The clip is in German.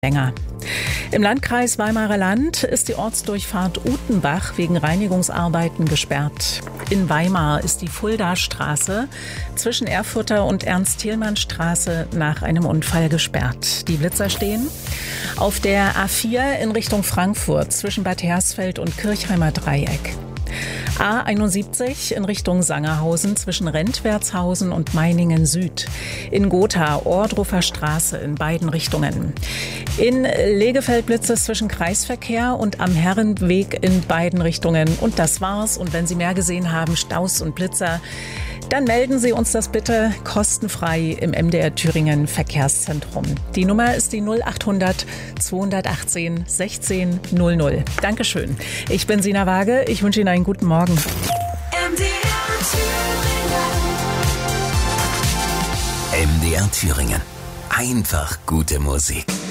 länger. Im Landkreis Weimarer Land ist die Ortsdurchfahrt Utenbach wegen Reinigungsarbeiten gesperrt. In Weimar ist die Fuldastraße zwischen Erfurter und Ernst-Thielmann-Straße nach einem Unfall gesperrt. Die Blitzer stehen auf der A4 in Richtung Frankfurt zwischen Bad Hersfeld und Kirchheimer Dreieck. A71 in Richtung Sangerhausen zwischen Rentwertshausen und Meiningen Süd. In Gotha, Ohrdruffer Straße in beiden Richtungen. In Legefeld Blitze zwischen Kreisverkehr und am Herrenweg in beiden Richtungen. Und das war's. Und wenn Sie mehr gesehen haben, Staus und Blitzer, dann melden Sie uns das bitte kostenfrei im MDR Thüringen Verkehrszentrum. Die Nummer ist die 0800 218 16 00. Dankeschön. Ich bin Sina Waage. Ich wünsche Ihnen einen guten Morgen. MDR Thüringen. Einfach gute Musik.